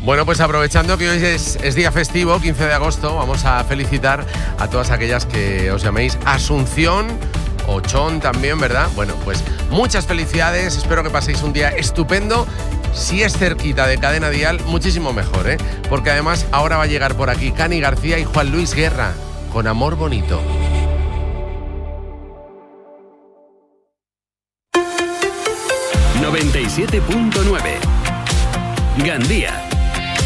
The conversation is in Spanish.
Bueno, pues aprovechando que hoy es día festivo, 15 de agosto, vamos a felicitar a todas aquellas que os llaméis Asunción o Chon también, ¿verdad? Bueno, pues muchas felicidades, espero que paséis un día estupendo. Si es cerquita de Cadena Dial, muchísimo mejor, ¿eh? Porque además ahora va a llegar por aquí Cani García y Juan Luis Guerra, con Amor Bonito. ...97.9 Gandía.